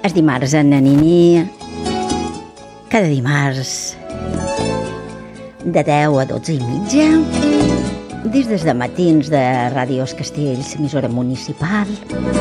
És dimarts en Nanini, cada dimarts de 10 a 12:30, des de matins de Ràdio Els Castells, emissora municipal.